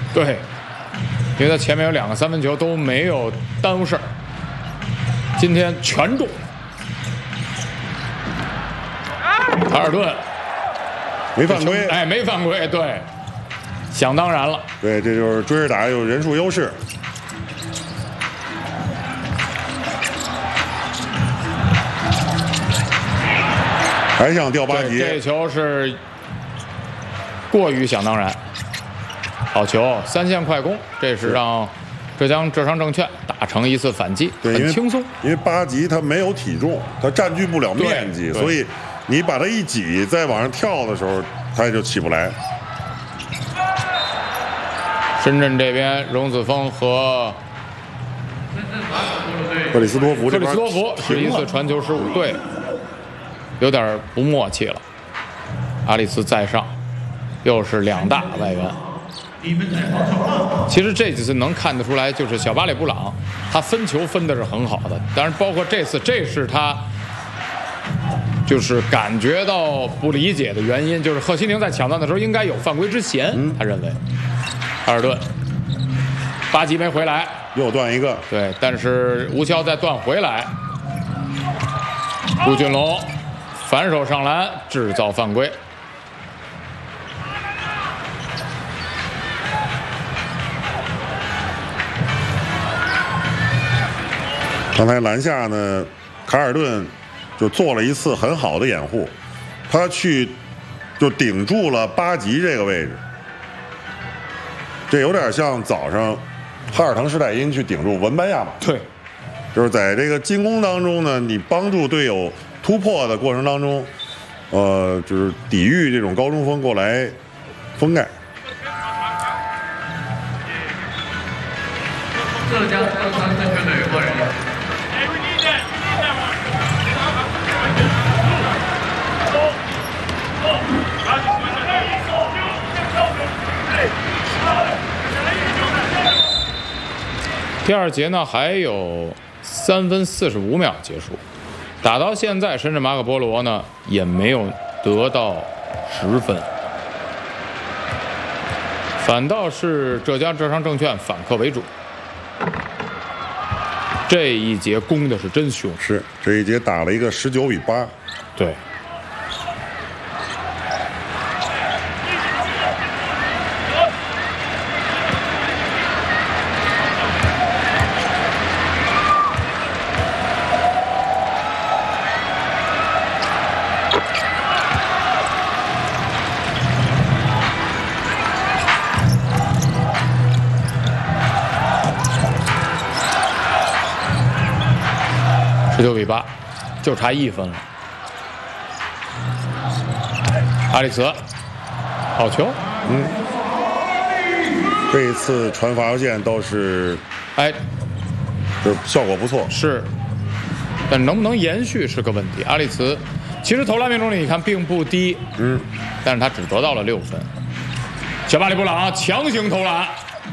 对，因为他前面有2个3分球都没有耽误事儿，今天全中。卡尔顿没犯规， 哎，没犯规，对，想当然了。 对，这就是追着打有人数优势。还想掉8级， 这球是过于想当然。好球，3线快攻，这是让浙江浙商证券打成一次反击，很轻松。 因为8级它没有体重，它占据不了面积，所以你把它一挤，再往上跳的时候，它也就起不来。 深圳这边，荣子峰和克里斯托弗是一次传球失误，对，有点不默契了。阿里茨在上，又是2大外援。其实这几次能看得出来，就是小巴里布朗他分球分的是很好的，当然包括这次，这是他就是感觉到不理解的原因，就是贺西宁在抢断的时候应该有犯规之嫌，他认为。卡尔顿8级没回来， 又断一个， 对，但是吴骁再断回来，朱俊龙反手上篮制造犯规。 刚才篮下呢，卡尔顿就做了一次很好的掩护，他去就顶住了8级这个位置，这有点像早上哈尔滕施泰因去顶住文班亚马。 对， 就是在这个进攻当中呢，你帮助队友突破的过程当中，就是抵御这种高中锋过来封盖。 浙江浙商证券的有个人。 第2节呢还有3分45秒结束，打到现在，深圳马可波罗呢也没有得到10分，反倒是浙江浙商证券反客为主。这一节攻的是真凶， 是这一节打了一个19比8， 对。19比8，就差1分了。阿里茨，好球， 这一次传罚球线都是， 哎， 就效果不错。 是，但能不能延续是个问题。阿里茨其实投篮命中率你看并不低，但是他只得到了6分。小巴里布朗强行投篮，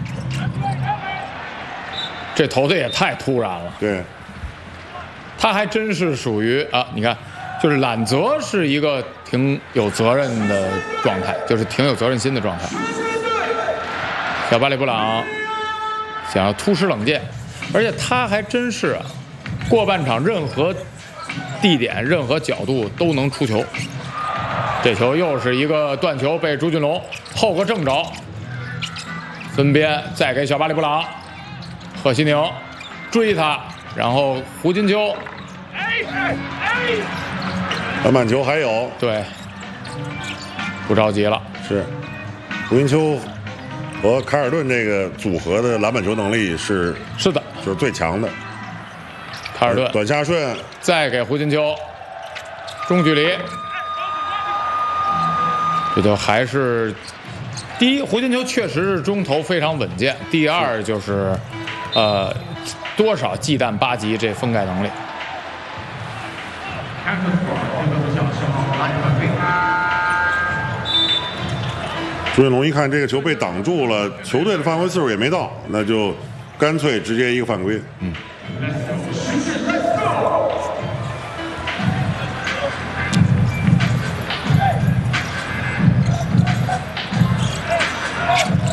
这投的也太突然了。 对。 他还真是属于啊，你看，就是揽责是一个挺有责任的状态，就是挺有责任心的状态。小巴里布朗想要突施冷箭，而且他还真是啊，过半场任何地点、任何角度都能出球。这球又是一个断球，被朱俊龙后个正着，孙边再给小巴里布朗，贺西宁追他，然后胡金秋。 篮板球还有， 对，不着急了。 是，胡金秋和凯尔顿这个组合的篮板球能力是的， 就是最强的。 凯尔顿短下顺， 再给胡金秋，中距离，这就还是第一，胡金秋确实是中投非常稳健。第二就是，多少忌惮8级这封盖能力。 朱俊龙一看这个球被挡住了，球队的犯规次数也没到，那就干脆直接一个犯规。